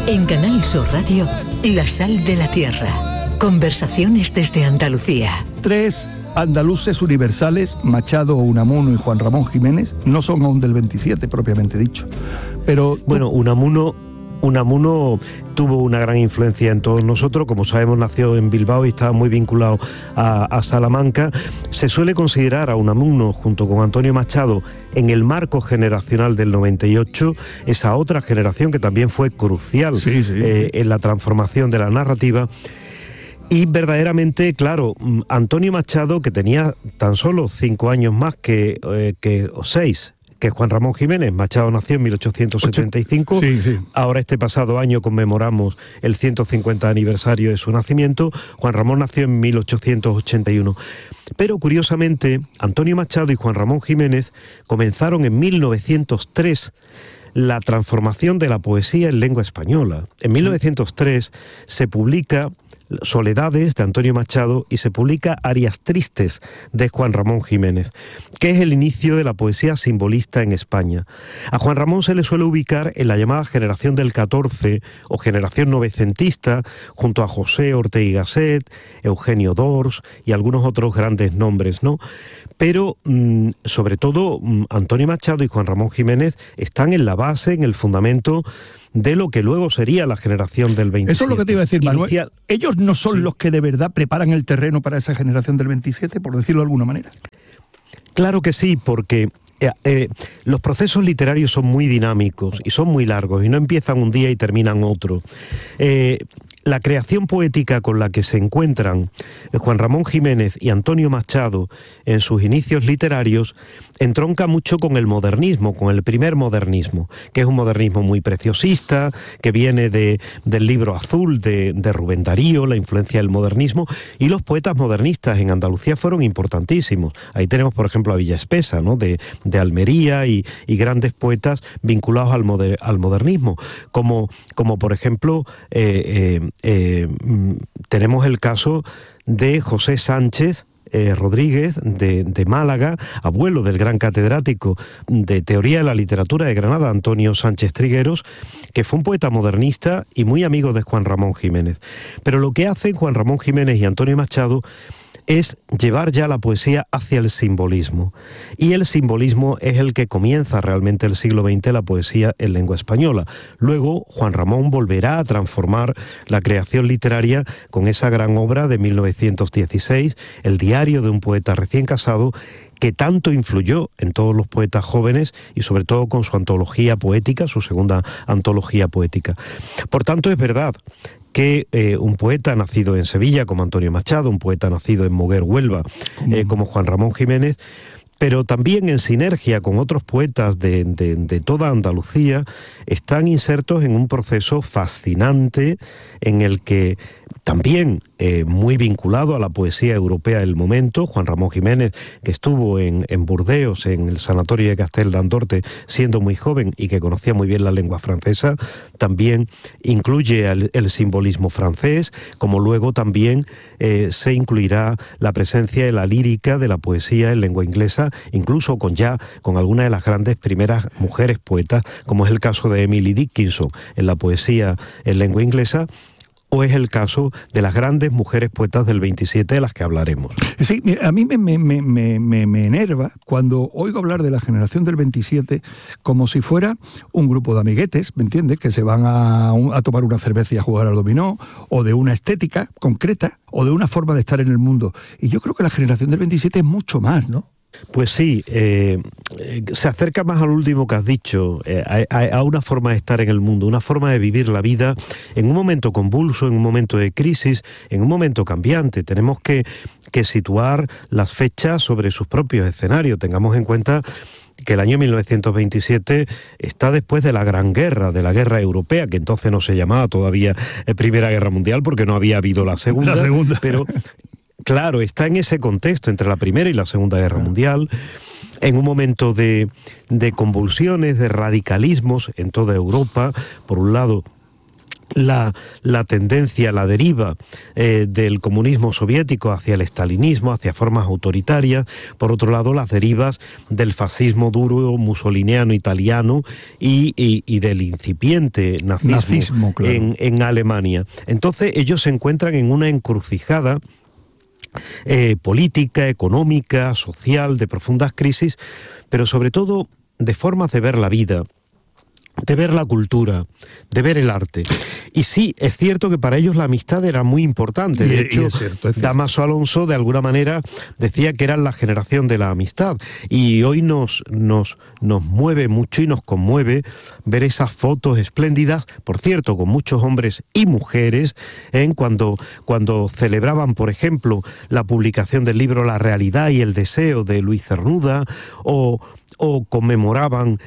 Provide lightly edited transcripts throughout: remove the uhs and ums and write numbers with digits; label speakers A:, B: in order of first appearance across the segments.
A: En Canal Sur Radio, La Sal de la Tierra. Conversaciones desde Andalucía.
B: 3 andaluces universales, Machado, Unamuno y Juan Ramón Jiménez, no son aún del 27 propiamente dicho. Pero
C: bueno, Unamuno tuvo una gran influencia en todos nosotros. Como sabemos, nació en Bilbao y estaba muy vinculado a Salamanca. Se suele considerar a Unamuno, junto con Antonio Machado, en el marco generacional del 98, esa otra generación que también fue crucial en la transformación de la narrativa. Y verdaderamente, claro, Antonio Machado, que tenía tan solo 5 años más o 6, que Juan Ramón Jiménez. Machado nació en 1875, ahora este pasado año conmemoramos el 150 aniversario de su nacimiento. Juan Ramón nació en 1881. Pero curiosamente, Antonio Machado y Juan Ramón Jiménez comenzaron en 1903 la transformación de la poesía en lengua española. En 1903 se publica Soledades, de Antonio Machado, y se publica Arias Tristes, de Juan Ramón Jiménez, que es el inicio de la poesía simbolista en España. A Juan Ramón se le suele ubicar en la llamada generación del 14 o generación novecentista, junto a José Ortega y Gasset, Eugenio Dors y algunos otros grandes nombres, ¿no? Pero, sobre todo, Antonio Machado y Juan Ramón Jiménez están en la base, en el fundamento de lo que luego sería la generación del 27.
B: Eso es lo que te iba a decir, Manuel. Ellos no son los que de verdad preparan el terreno para esa generación del 27, por decirlo de alguna manera.
C: Claro que sí, porque los procesos literarios son muy dinámicos y son muy largos y no empiezan un día y terminan otro. La creación poética con la que se encuentran Juan Ramón Jiménez y Antonio Machado en sus inicios literarios entronca mucho con el modernismo, con el primer modernismo, que es un modernismo muy preciosista, que viene del Libro Azul de Rubén Darío, la influencia del modernismo, y los poetas modernistas en Andalucía fueron importantísimos. Ahí tenemos, por ejemplo, a Villaespesa, ¿no?, de Almería, y grandes poetas vinculados al modernismo, como por ejemplo, tenemos el caso de José Sánchez Rodríguez de Málaga, abuelo del gran catedrático de Teoría de la Literatura de Granada, Antonio Sánchez Trigueros, que fue un poeta modernista y muy amigo de Juan Ramón Jiménez. Pero lo que hacen Juan Ramón Jiménez y Antonio Machado es llevar ya la poesía hacia el simbolismo. Y el simbolismo es el que comienza realmente el siglo XX la poesía en lengua española. Luego Juan Ramón volverá a transformar la creación literaria con esa gran obra de 1916, El diario de un poeta recién casado, que tanto influyó en todos los poetas jóvenes y sobre todo con su antología poética, su segunda antología poética. Por tanto, es verdad que un poeta nacido en Sevilla como Antonio Machado, un poeta nacido en Moguer, Huelva, como Juan Ramón Jiménez, pero también en sinergia con otros poetas de toda Andalucía, están insertos en un proceso fascinante en el que también muy vinculado a la poesía europea del momento. Juan Ramón Jiménez, que estuvo en Burdeos, en el sanatorio de Castel d'Andorte, siendo muy joven y que conocía muy bien la lengua francesa, también incluye el simbolismo francés, como luego también se incluirá la presencia de la lírica, de la poesía en lengua inglesa, incluso con algunas de las grandes primeras mujeres poetas, como es el caso de Emily Dickinson en la poesía en lengua inglesa, o es el caso de las grandes mujeres poetas del 27 de las que hablaremos.
B: Sí, a mí me enerva cuando oigo hablar de la generación del 27 como si fuera un grupo de amiguetes, ¿me entiendes?, que se van a tomar una cerveza y a jugar al dominó, o de una estética concreta, o de una forma de estar en el mundo. Y yo creo que la generación del 27 es mucho más, ¿no?
C: Pues sí, se acerca más al último que has dicho, a una forma de estar en el mundo, una forma de vivir la vida en un momento convulso, en un momento de crisis, en un momento cambiante. Tenemos que situar las fechas sobre sus propios escenarios. Tengamos en cuenta que el año 1927 está después de la Gran Guerra, de la Guerra Europea, que entonces no se llamaba todavía Primera Guerra Mundial porque no había habido la Segunda. Pero claro, está en ese contexto entre la Primera y la Segunda Guerra Mundial, en un momento de convulsiones, de radicalismos en toda Europa. Por un lado, la tendencia, la deriva del comunismo soviético hacia el estalinismo, hacia formas autoritarias. Por otro lado, las derivas del fascismo duro mussoliniano italiano y del incipiente nazismo
B: claro,
C: en Alemania. Entonces ellos se encuentran en una encrucijada política, económica, social, de profundas crisis, pero sobre todo de formas de ver la vida, de ver la cultura, de ver el arte. Y sí, es cierto que para ellos la amistad era muy importante. De hecho,
B: es cierto.
C: Dámaso Alonso de alguna manera decía que eran la generación de la amistad. Y hoy nos mueve mucho y nos conmueve ver esas fotos espléndidas, por cierto, con muchos hombres y mujeres, cuando celebraban, por ejemplo, la publicación del libro La realidad y el deseo de Luis Cernuda, o conmemoraban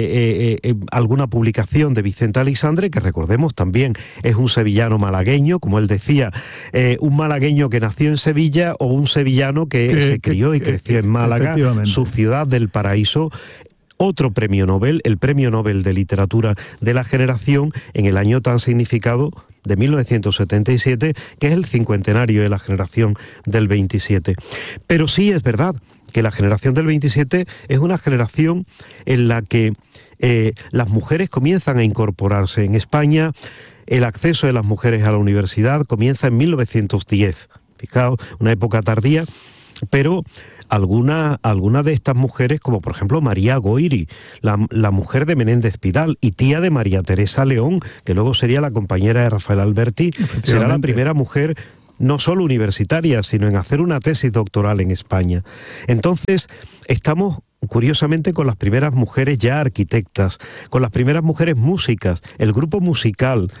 C: alguna publicación de Vicente Aleixandre, que recordemos también es un sevillano malagueño, como él decía, un malagueño que nació en Sevilla o un sevillano que se crió y creció en Málaga, su ciudad del paraíso. Otro premio Nobel, el premio Nobel de Literatura de la generación, en el año tan significado de 1977, que es el cincuentenario de la generación del 27. Pero sí es verdad que la generación del 27 es una generación en la que las mujeres comienzan a incorporarse. En España, el acceso de las mujeres a la universidad comienza en 1910. Fijaos, una época tardía, pero alguna de estas mujeres, como por ejemplo María Goiri, la mujer de Menéndez Pidal y tía de María Teresa León, que luego sería la compañera de Rafael Alberti, será la primera mujer no solo universitaria, sino en hacer una tesis doctoral en España. Entonces, estamos curiosamente con las primeras mujeres ya arquitectas, con las primeras mujeres músicas, el grupo musical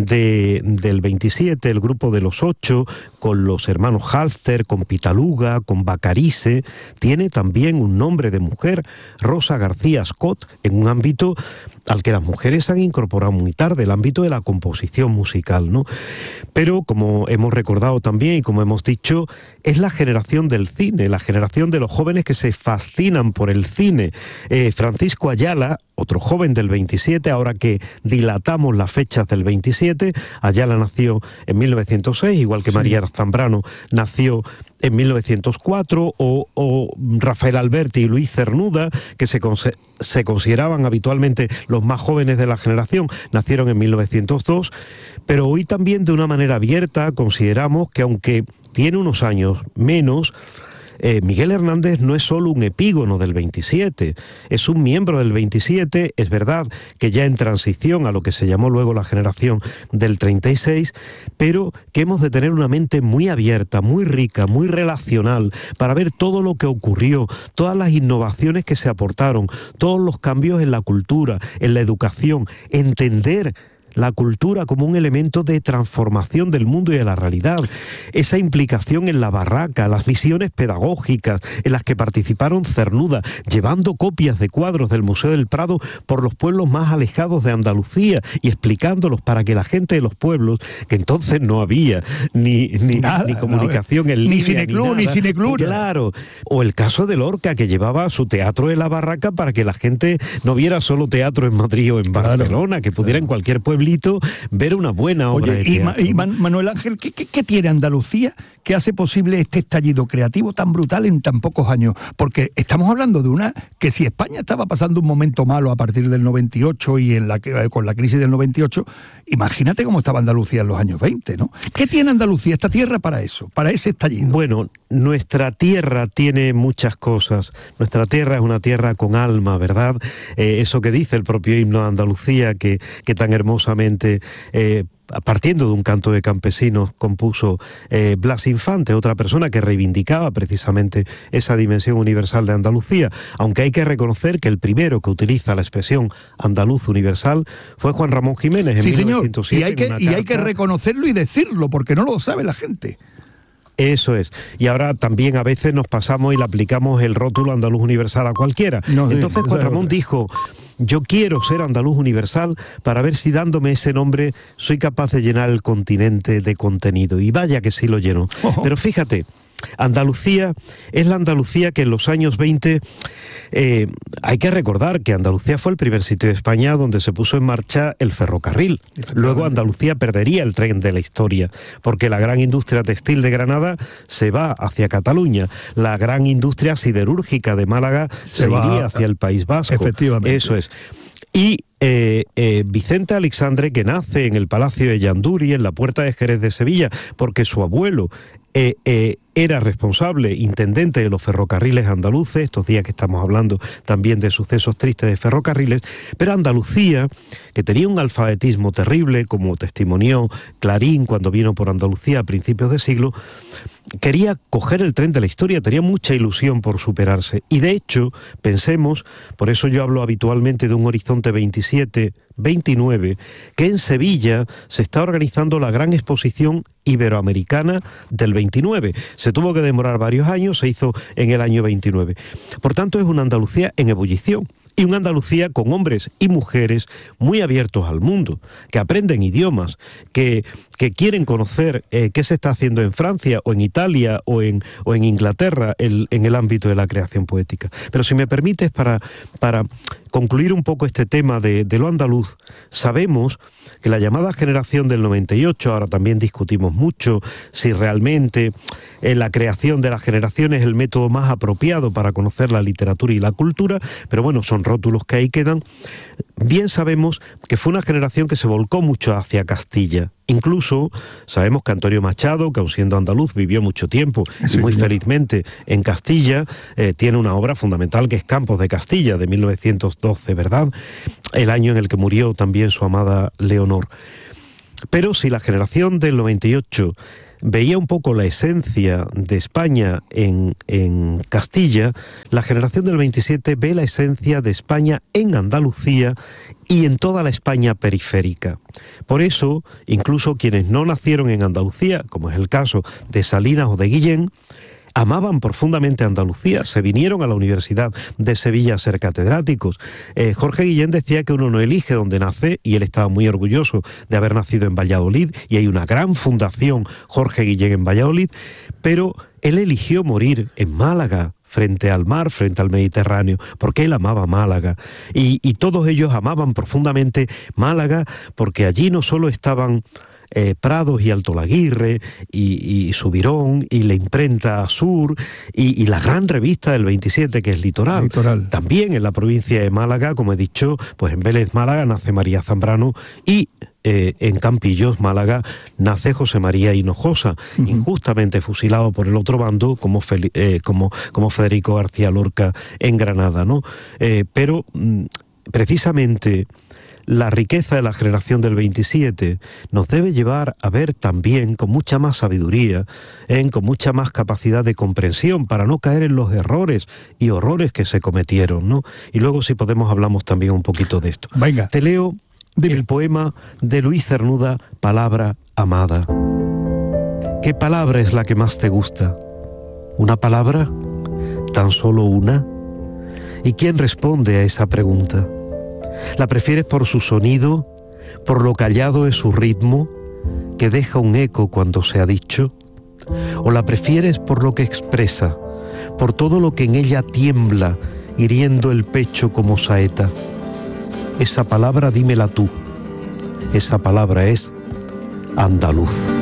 C: del 27, el grupo de los 8, con los hermanos Halfter, con Pitaluga, con Bacarice, tiene también un nombre de mujer, Rosa García Scott, en un ámbito al que las mujeres se han incorporado muy tarde, el ámbito de la composición musical, ¿no? Pero, como hemos recordado también y como hemos dicho, es la generación del cine, la generación de los jóvenes que se fascinan por el cine. Francisco Ayala, otro joven del 27, ahora que dilatamos las fechas del 27, Ayala nació en 1906, igual que María Zambrano nació en 1904, o Rafael Alberti y Luis Cernuda, que se consideraban habitualmente los más jóvenes de la generación, nacieron en 1902, pero hoy también de una manera abierta consideramos que, aunque tiene unos años menos, Miguel Hernández no es solo un epígono del 27, es un miembro del 27, es verdad que ya en transición a lo que se llamó luego la generación del 36, pero que hemos de tener una mente muy abierta, muy rica, muy relacional, para ver todo lo que ocurrió, todas las innovaciones que se aportaron, todos los cambios en la cultura, en la educación, entender la cultura como un elemento de transformación del mundo y de la realidad, esa implicación en la barraca, las visiones pedagógicas en las que participaron Cernuda, llevando copias de cuadros del Museo del Prado por los pueblos más alejados de Andalucía y explicándolos para que la gente de los pueblos, que entonces no había ni comunicación en línea,
B: ni cineclub,
C: claro, o el caso de Lorca, que llevaba su teatro de la barraca para que la gente no viera solo teatro en Madrid o en Barcelona, que pudiera en cualquier pueblito ver una buena obra de teatro.
B: Y Manuel Ángel, ¿qué tiene Andalucía que hace posible este estallido creativo tan brutal en tan pocos años? Porque estamos hablando de que si España estaba pasando un momento malo a partir del 98 y con la crisis del 98, imagínate cómo estaba Andalucía en los años 20, ¿no? ¿Qué tiene Andalucía, esta tierra, para eso, para ese estallido?
C: Bueno, nuestra tierra tiene muchas cosas. Nuestra tierra es una tierra con alma, ¿verdad? Eso que dice el propio himno de Andalucía, que tan hermosamente, partiendo de un canto de campesinos, compuso Blas Infante, otra persona que reivindicaba precisamente esa dimensión universal de Andalucía, aunque hay que reconocer que el primero que utiliza la expresión andaluz universal fue Juan Ramón Jiménez en 1907.
B: Y hay que reconocerlo y decirlo, porque no lo sabe la gente.
C: Eso es. Y ahora también a veces nos pasamos y le aplicamos el rótulo andaluz universal a cualquiera. Entonces Juan Ramón dijo: yo quiero ser andaluz universal para ver si dándome ese nombre soy capaz de llenar el continente de contenido. Y vaya que sí lo llenó. Pero fíjate, Andalucía es la Andalucía que en los años 20, hay que recordar que Andalucía fue el primer sitio de España donde se puso en marcha el ferrocarril. Luego Andalucía perdería el tren de la historia, porque la gran industria textil de Granada se va hacia Cataluña, la gran industria siderúrgica de Málaga se iría hacia el País Vasco.
B: Efectivamente.
C: Eso es. Y Vicente Aleixandre, que nace en el Palacio de Llanduri, en la Puerta de Jerez de Sevilla, porque su abuelo era responsable, intendente de los ferrocarriles andaluces, estos días que estamos hablando también de sucesos tristes de ferrocarriles, pero Andalucía, que tenía un alfabetismo terrible, como testimonió Clarín cuando vino por Andalucía a principios de siglo, quería coger el tren de la historia, tenía mucha ilusión por superarse. Y de hecho, pensemos, por eso yo hablo habitualmente de un horizonte 27-29, que en Sevilla se está organizando la gran exposición iberoamericana del 29. Se tuvo que demorar varios años, se hizo en el año 29. Por tanto, es una Andalucía en ebullición. Y una Andalucía con hombres y mujeres muy abiertos al mundo, que aprenden idiomas, que quieren conocer qué se está haciendo en Francia o en Italia o en Inglaterra en el ámbito de la creación poética. Pero si me permites, para concluir un poco este tema de lo andaluz, sabemos que la llamada generación del 98, ahora también discutimos mucho si realmente la creación de las generaciones es el método más apropiado para conocer la literatura y la cultura, pero bueno, son rótulos que ahí quedan. Bien sabemos que fue una generación que se volcó mucho hacia Castilla. Incluso sabemos que Antonio Machado, que aun siendo andaluz, vivió mucho tiempo y muy felizmente en Castilla, tiene una obra fundamental que es Campos de Castilla, de 1912, ¿verdad? El año en el que murió también su amada Leonor. Pero si la generación del 98 veía un poco la esencia de España en Castilla, la generación del 27 ve la esencia de España en Andalucía y en toda la España periférica. Por eso, incluso quienes no nacieron en Andalucía, como es el caso de Salinas o de Guillén, amaban profundamente Andalucía, se vinieron a la Universidad de Sevilla a ser catedráticos. Jorge Guillén decía que uno no elige dónde nace, y él estaba muy orgulloso de haber nacido en Valladolid, y hay una gran fundación Jorge Guillén en Valladolid, pero él eligió morir en Málaga, frente al mar, frente al Mediterráneo, porque él amaba Málaga. Y todos ellos amaban profundamente Málaga, porque allí no solo estaban Prados y Alto Laguirre y Subirón y la imprenta Sur y la gran revista del 27 que es Litoral. También en la provincia de Málaga, como he dicho, pues en Vélez, Málaga, nace María Zambrano y en Campillos, Málaga, nace José María Hinojosa, injustamente fusilado por el otro bando como Federico García Lorca en Granada, ¿no? Pero precisamente la riqueza de la generación del 27 nos debe llevar a ver también con mucha más sabiduría, con mucha más capacidad de comprensión para no caer en los errores y horrores que se cometieron, ¿no? Y luego, si podemos, hablamos también un poquito de esto.
B: Venga.
C: Te leo el poema de Luis Cernuda, Palabra amada. ¿Qué palabra es la que más te gusta? ¿Una palabra? ¿Tan solo una? ¿Y quién responde a esa pregunta? ¿La prefieres por su sonido, por lo callado de su ritmo, que deja un eco cuando se ha dicho? ¿O la prefieres por lo que expresa, por todo lo que en ella tiembla, hiriendo el pecho como saeta? Esa palabra dímela tú. Esa palabra es andaluz.